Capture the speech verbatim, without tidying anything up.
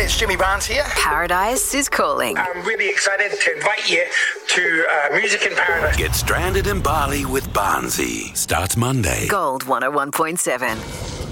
it's Jimmy Barnes here. Paradise is calling. I'm really excited to invite you to uh, Music in Paradise. Get stranded in Bali with Barnsey. Starts Monday. Gold one oh one point seven.